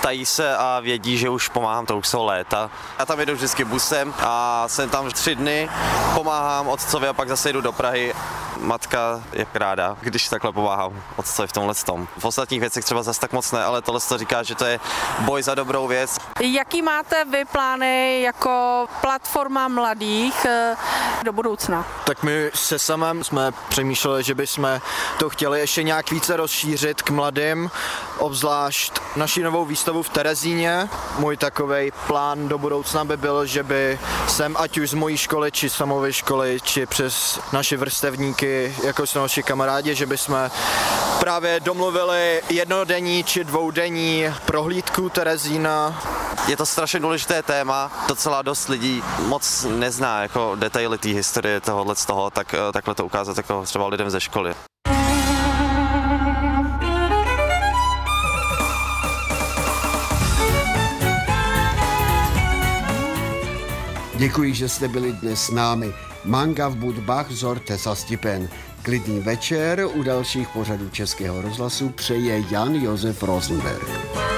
ptají se a vědí, že už pomáhám, to už jsou léta. Já tam jedu vždycky busem a jsem tam 3 dny, pomáhám otcovi a pak zase jdu do Prahy. Matka je ráda, když takhle pomáhám otcovi v tomhle tom. V ostatních věcech třeba zase tak moc ne, ale tohle to říká, že to je boj za dobrou věc. Jaký máte vy plány jako platforma mladých do budoucna? Tak my se samem jsme přemýšleli, že bychom to chtěli ještě nějak více rozšířit k mladým, obzvlášť naši novou výstavu v Terezíně. Můj takovej plán do budoucna by byl, že by sem ať už z mojí školy, či samovy školy, či přes naši vrstevníky, jako jsou naši kamarádi, že bychom právě domluvili jednodenní či dvoudenní prohlídku Terezína. Je to strašně důležité téma, docela dost lidí moc nezná jako detaily té historie tohohle z toho, tak takhle to ukázat jako třeba lidem ze školy. Děkuji, že jste byli dnes s námi. Manga v Budbach zorte za Stipen. Klidný večer u dalších pořadů Českého rozhlasu přeje Jan Josef Rosenberg.